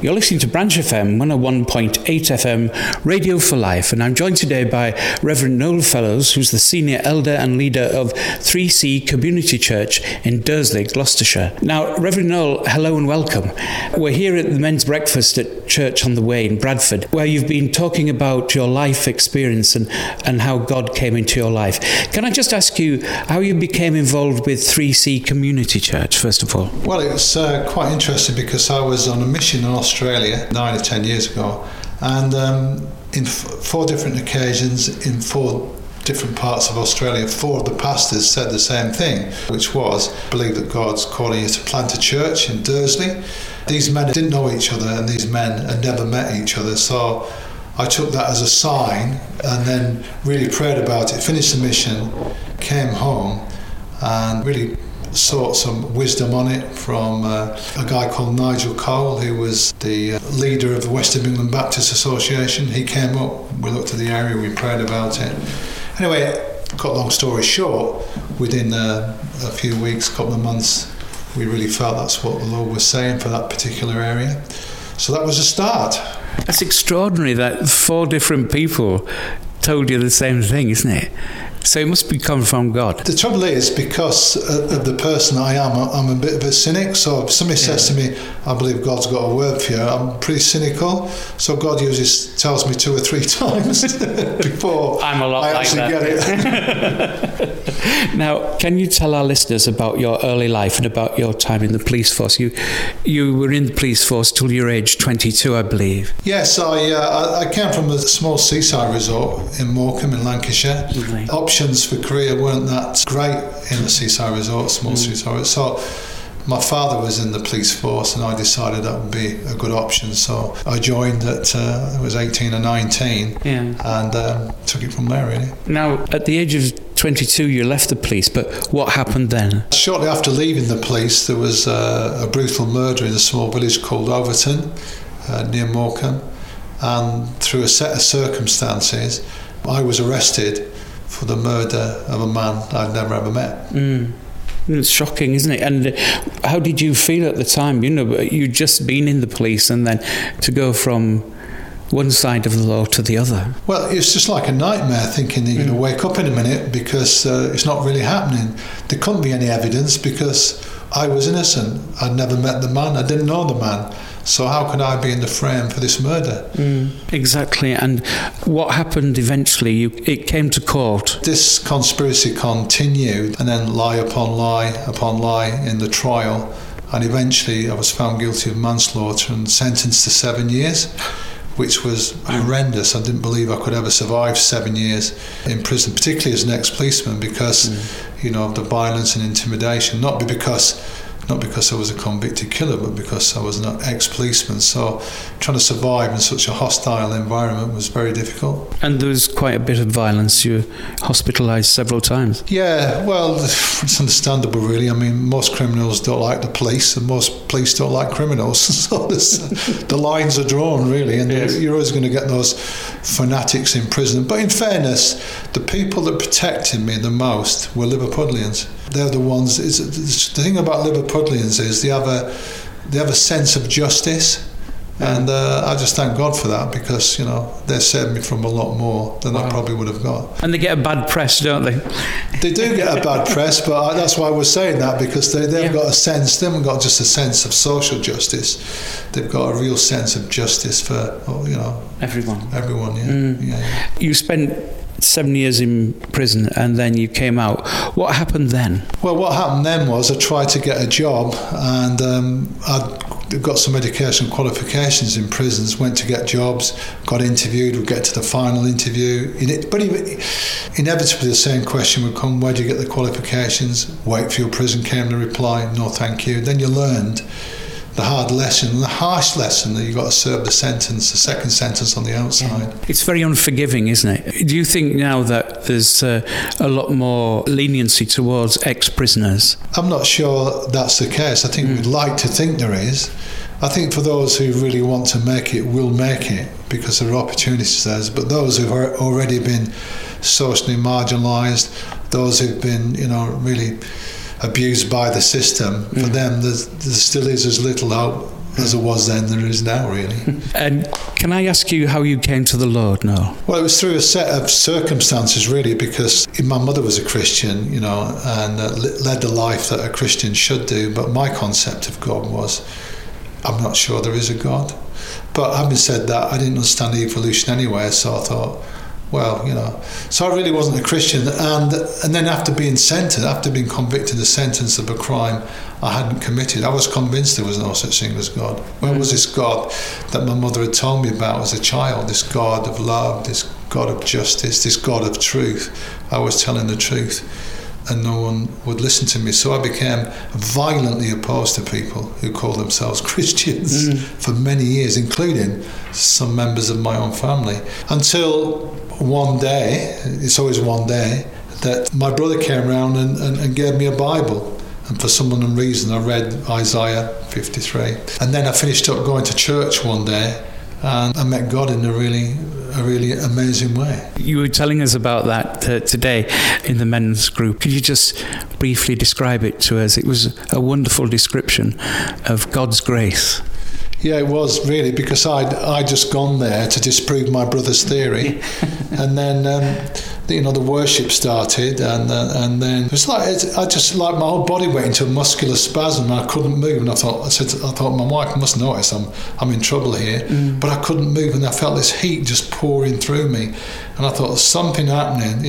You're listening to Branch FM 101.8 FM, Radio for Life, and I'm joined today by Reverend Noel Fellows, who's the senior elder and leader of 3C Community Church in Dursley, Gloucestershire. Now, Reverend Noel, hello and welcome. We're here at the men's breakfast at Church on the Way in Bradford, where you've been talking about your life experience and how God came into your life. Can I just ask you how you became involved with 3C Community Church, first of all? Well, it was quite interesting because I was on a mission in Australia 9 or 10 years ago, and in 4 different occasions in 4 different parts of Australia, 4 of the pastors said the same thing, which was, believe that God's calling you to plant a church in Dursley. These men didn't know each other, and these men had never met each other, so I took that as a sign and then really prayed about it, finished the mission, came home and really sought some wisdom on it from a guy called Nigel Cole, who was the leader of the West of England Baptist Association. He came up, we looked at the area, we prayed about it. Anyway, cut long story short, within a few weeks, couple of months, we really felt that's what the Lord was saying for that particular area. So that was a start. That's extraordinary that 4 different people told you the same thing, isn't it? So it must be come from God. The trouble is, because of the person I am, I'm a bit of a cynic. So if somebody says to me, I believe God's got a word for you, I'm pretty cynical. So God tells me 2 or 3 times before I actually get it. Now, can you tell our listeners about your early life and about your time in the police force? You were in the police force till your age 22, I believe. Yes, I came from a small seaside resort in Morecambe in Lancashire. Lovely. Options for career weren't that great in the seaside resort, small seaside resort. So my father was in the police force, and I decided that would be a good option. So I joined at I was 18 or 19, and took it from there, really. Now, at the age of 22, you left the police, but what happened then? Shortly after leaving the police, there was a brutal murder in a small village called Overton, near Morecambe, and through a set of circumstances, I was arrested for the murder of a man I'd never ever met. It's shocking, isn't it? And how did you feel at the time? You know, you'd just been in the police, and then to go from one side of the law to the other. Well, it's just like a nightmare, thinking that you're going to wake up in a minute because it's not really happening. There couldn't be any evidence because I was innocent. I'd never met the man. I didn't know the man. So how could I be in the frame for this murder? Exactly. And what happened eventually? It came to court. This conspiracy continued, and then lie upon lie in the trial. And eventually I was found guilty of manslaughter and sentenced to 7 years, which was horrendous. I didn't believe I could ever survive 7 years in prison, particularly as an ex-policeman, because of the violence and intimidation. Not because I was a convicted killer, but because I was an ex-policeman. So trying to survive in such a hostile environment was very difficult. And there was quite a bit of violence. You were hospitalised several times. Yeah, well, it's understandable, really. I mean, most criminals don't like the police, and most police don't like criminals. So the lines are drawn, really, and you're always going to get those fanatics in prison. But in fairness, the people that protected me the most were Liverpudlians. They're the ones. The thing about Liverpudlians is they have a sense of justice, and I just thank God for that, because they saved me from a lot more than I probably would have got. And they get a bad press, don't they? They do get a bad press, but that's why I was saying that, because they've got a sense. They haven't got just a sense of social justice. They've got a real sense of justice for everyone. Everyone, yeah. You spent 7 years in prison, and then you came out. What happened then? Well, what happened then was I tried to get a job, and I'd got some education qualifications in prisons, went to get jobs, got interviewed, would get to the final interview. But inevitably the same question would come: where do you get the qualifications? Wakefield Prison came the reply, no thank you. Then you learned the hard lesson, the harsh lesson, that you've got to serve the second sentence on the outside. It's very unforgiving, isn't it? Do you think now that there's a lot more leniency towards ex-prisoners? I'm not sure that's the case. I think we'd like to think there is. I think for those who really want to make it, will make it, because there are opportunities there. But those who've already been socially marginalised, those who've been, really abused by the system, for them there still is as little hope as there was then, there is now, really. And can I ask you how you came to the Lord now? Well, it was through a set of circumstances, really, because my mother was a Christian, and led the life that a Christian should do. But my concept of God was, I'm not sure there is a God. But having said that, I didn't understand evolution anyway, so I thought, well, so I really wasn't a Christian. And then after being convicted of sentence of a crime I hadn't committed, I was convinced there was no such thing as God. Where was this God that my mother had told me about as a child, this God of love, this God of justice, this God of truth? I was telling the truth, and no one would listen to me. So I became violently opposed to people who call themselves Christians for many years, including some members of my own family. Until one day, it's always one day, that my brother came around and gave me a Bible. And for some unknown reason, I read Isaiah 53. And then I finished up going to church one day, and I met God in a really amazing way. You were telling us about that today in the men's group. Could you just briefly describe it to us? It was a wonderful description of God's grace. Yeah, it was really, because I'd just gone there to disprove my brother's theory, and then the worship started, and then it was like my whole body went into a muscular spasm, and I couldn't move. And I thought my wife must notice I'm in trouble here, but I couldn't move, and I felt this heat just pouring through me, and I thought there's something happening,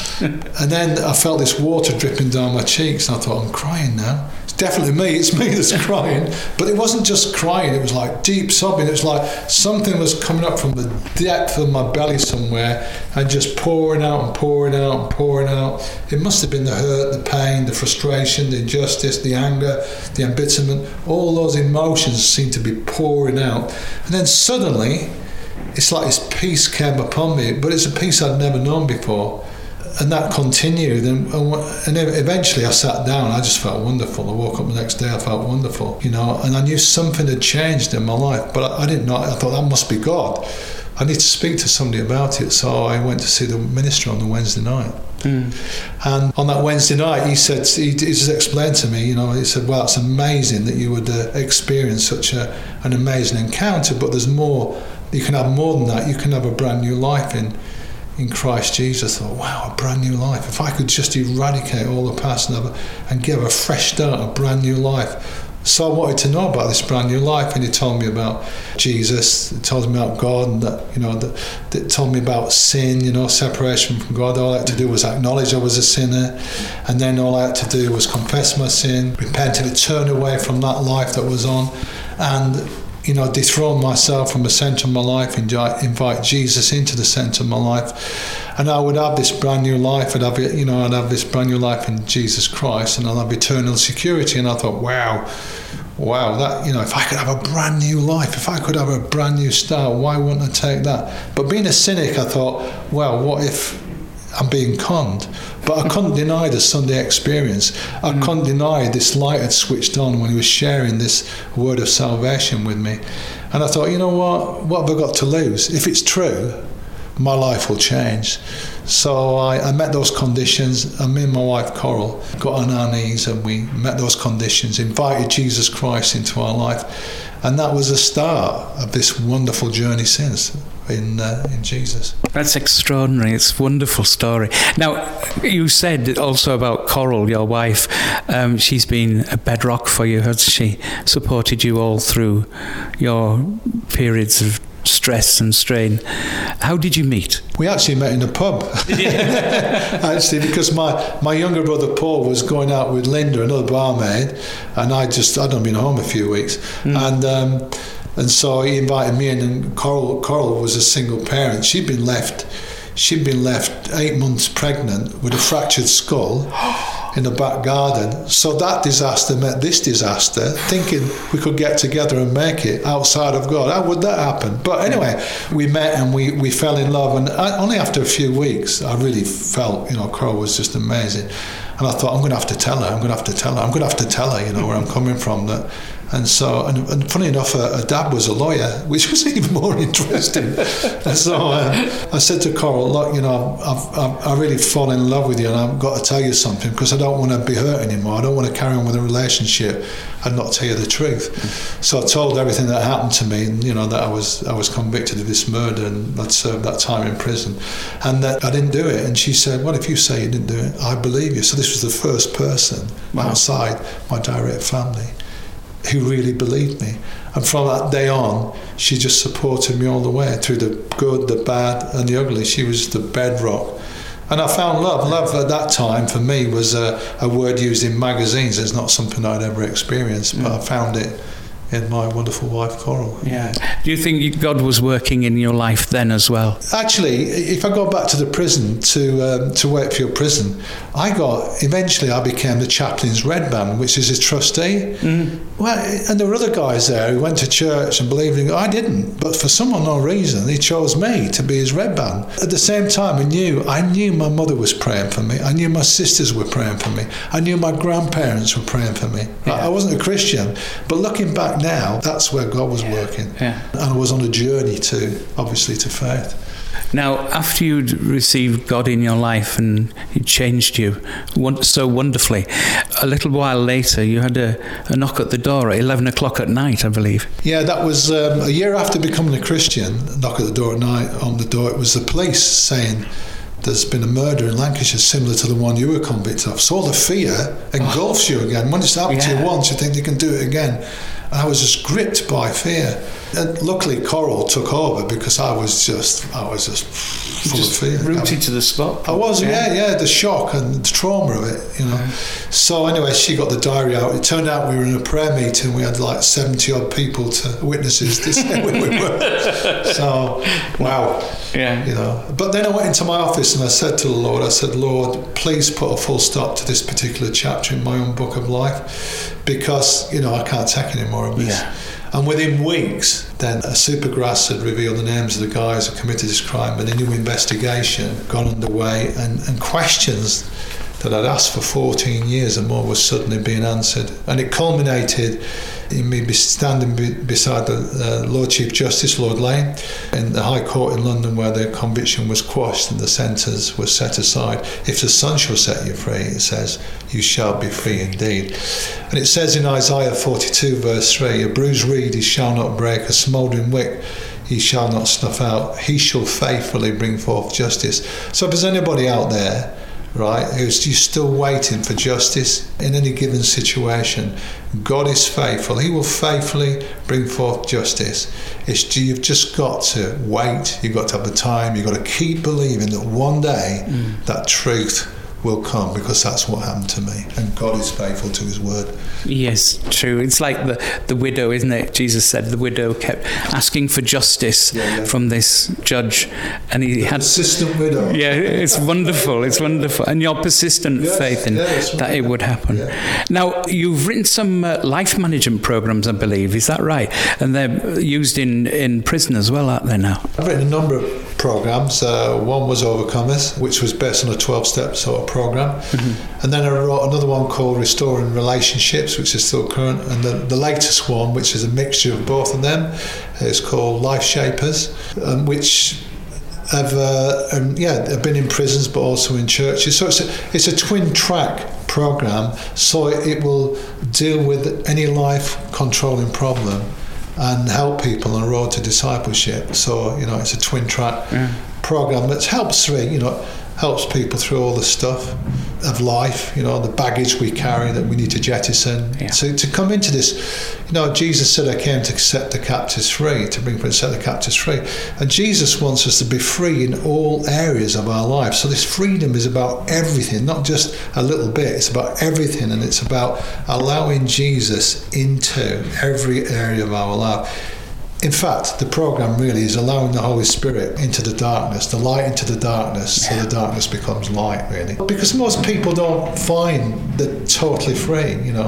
and then I felt this water dripping down my cheeks, and I thought, I'm crying now. Definitely me, it's me that's crying. But it wasn't just crying, it was like deep sobbing. It was like something was coming up from the depth of my belly somewhere and just pouring out and pouring out and pouring out. It must have been the hurt, the pain, the frustration, the injustice, the anger, the embitterment. All those emotions seemed to be pouring out. And then suddenly, it's like this peace came upon me, but it's a peace I'd never known before. And that continued, and eventually I sat down. I just felt wonderful. I woke up the next day, I felt wonderful, and I knew something had changed in my life, but I didn't know. I thought, that must be God. I need to speak to somebody about it. So I went to see the minister on the Wednesday night. And on that Wednesday night, he just explained to me, he said, well, it's amazing that you would experience such an amazing encounter, but there's more. You can have more than that. You can have a brand new life in Christ Jesus. I thought, wow, a brand new life. If I could just eradicate all the past and give a fresh start, a brand new life. So I wanted to know about this brand new life, and he told me about Jesus, he told me about God, and that told me about sin, separation from God. All I had to do was acknowledge I was a sinner, and then all I had to do was confess my sin, repent and turn away from that life that was on, and dethrone myself from the centre of my life, invite Jesus into the centre of my life, and I would have this brand new life. I'd have this brand new life in Jesus Christ, and I'd have eternal security. And I thought, wow, that if I could have a brand new life, if I could have a brand new start, why wouldn't I take that? But being a cynic, I thought, well, what if I'm being conned? But I couldn't deny the Sunday experience. I couldn't deny this light had switched on when he was sharing this word of salvation with me. And I thought, what have I got to lose? If it's true, my life will change. So I met those conditions, and me and my wife Coral got on our knees, and we met those conditions, invited Jesus Christ into our life, and that was the start of this wonderful journey since in Jesus. That's extraordinary. It's a wonderful story. Now, you said also about Coral, your wife. She's been a bedrock for you, has she? Supported you all through your periods of stress and strain. How did you meet? We actually met in a pub. Actually, because my younger brother Paul was going out with Linda, another barmaid, and I'd not been home a few weeks, and so he invited me in, and Coral was a single parent. She'd been left 8 months pregnant with a fractured skull in the back garden. So that disaster met this disaster, thinking we could get together and make it outside of God. How would that happen? But anyway, we met and we fell in love, and only after a few weeks I really felt, Coral was just amazing. And I thought, I'm going to have to tell her, where I'm coming from, that And so, and funny enough, her dad was a lawyer, which was even more interesting. And so I said to Coral, look, you know, I really fall in love with you, and I've got to tell you something, because I don't want to be hurt anymore. I don't want to carry on with a relationship and not tell you the truth. So I told her everything that happened to me, and, you know, that I was convicted of this murder and I'd served that time in prison, and that I didn't do it. And she said, well, if you say you didn't do it, I believe you. So this was the first person outside my direct family who really believed me. And from that day on, she just supported me all the way, through the good, the bad and the ugly. She was the bedrock. And I found love. Love at that time for me was a word used in magazines. It's not something I'd ever experienced, but I found it in my wonderful wife, Coral. Yeah. Do you think God was working in your life then as well? Actually, if I go back to the prison, to Wakefield Prison, eventually I became the chaplain's red band, which is his trustee. Well, and there were other guys there who went to church and believed in God. I didn't, but for some unknown reason, he chose me to be his red band. At the same time, I knew my mother was praying for me. I knew my sisters were praying for me. I knew my grandparents were praying for me. Yeah. I wasn't a Christian, but looking back now, that's where God was working. Yeah. And I was on a journey to faith. Now, after you'd received God in your life and He changed you so wonderfully, a little while later you had a knock at the door at 11 o'clock at night, I believe. Yeah, that was a year after becoming a Christian. Knock at the door at night. On the door, it was the police saying, there's been a murder in Lancashire similar to the one you were convicted of. So all the fear engulfs you again. When it's happened to you once, you think you can do it again. And I was just gripped by fear. And luckily, Coral took over, because I was just full of fear. Rooted to the spot. I was, yeah, the shock and the trauma of it, you know. So anyway, she got the diary out. It turned out we were in a prayer meeting. We had like 70 odd people witnesses to say where we were. So, wow. Yeah. You know. But then I went into my office and I said to the Lord, Lord, please put a full stop to this particular chapter in my own book of life, because, you know, I can't take any more of this. Yeah. And within weeks, then a Supergrass had revealed the names of the guys who committed this crime, and a new investigation gone underway, and questions that I'd asked for 14 years and more was suddenly being answered. And it culminated in me standing beside the Lord Chief Justice, Lord Lane, in the High Court in London, where the conviction was quashed and the sentence was set aside. If the Son shall set you free, it says, you shall be free indeed. And it says in Isaiah 42 verse 3, a bruised reed he shall not break, a smouldering wick he shall not snuff out, he shall faithfully bring forth justice. So if there's anybody out there, right, who's still waiting for justice in any given situation, God is faithful. He will faithfully bring forth justice. You've just got to wait. You've got to have the time. You've got to keep believing that one day that truth will come, because that's what happened to me, and God is faithful to his word. Yes, true. It's like the widow, isn't it? Jesus said the widow kept asking for justice from this judge, and he had persistent widow. Yeah, it's wonderful. It's wonderful, and your persistent faith in that it would happen. Yeah. Now, you've written some life management programs, I believe. Is that right? And they're used in prison as well, aren't they now? I've written a number of programs. One was Overcomers, which was based on a 12-step sort of program, and then I wrote another one called Restoring Relationships, which is still current, and the latest one, which is a mixture of both of them, is called Life Shapers, which have been in prisons but also in churches. So it's a twin track program, so it will deal with any life controlling problem and help people on the road to discipleship. So, you know, it's a twin track program that helps people through all the stuff of life, you know, the baggage we carry that we need to jettison. Yeah. So to come into this, you know, Jesus said, I came to set the captives free, to set the captives free. And Jesus wants us to be free in all areas of our life. So this freedom is about everything, not just a little bit. It's about everything, and it's about allowing Jesus into every area of our life. In fact, the program really is allowing the Holy Spirit into the darkness, the light into the darkness, so the darkness becomes light, really. Because most people don't find they're totally free, you know.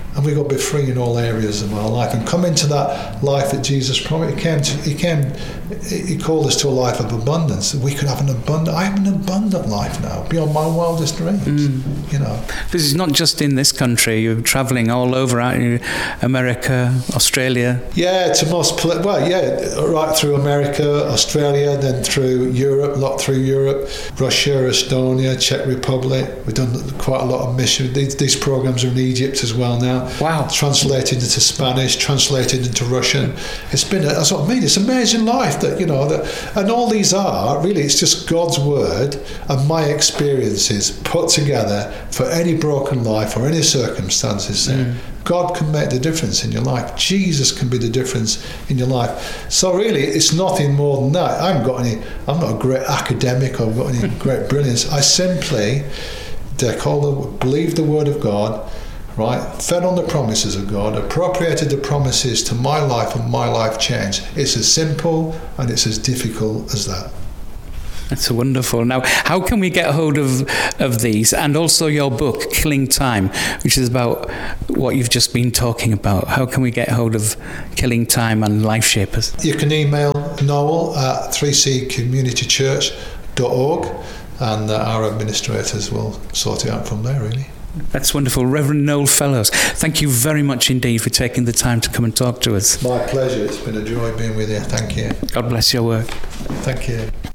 And we've got to be free in all areas of our life and come into that life that Jesus promised. He called us to a life of abundance. We could have I have an abundant life now, beyond my wildest dreams. This is not just in this country. You're travelling all over, aren't you? America, Australia. Yeah, right through America, Australia, then through Europe, Russia, Estonia, Czech Republic. We've done quite a lot of mission. These programs are in Egypt as well now. Wow. Translated into Spanish, translated into Russian. That's what I mean. It's an amazing life and all these are, really, it's just God's word and my experiences put together for any broken life or any circumstances. God can make the difference in your life. Jesus can be the difference in your life. So really, it's nothing more than that. I'm not a great academic or got any great brilliance. I simply believe the word of God, right? Fed on the promises of God, appropriated the promises to my life and my life changed. It's as simple and it's as difficult as that. That's wonderful. Now, how can we get hold of these, and also your book, Killing Time, which is about what you've just been talking about? How can we get hold of Killing Time and Life Shapers? You can email Noel at 3ccommunitychurch.org, and our administrators will sort it out from there, really. That's wonderful. Reverend Noel Fellows, thank you very much indeed for taking the time to come and talk to us. My pleasure. It's been a joy being with you. Thank you. God bless your work. Thank you.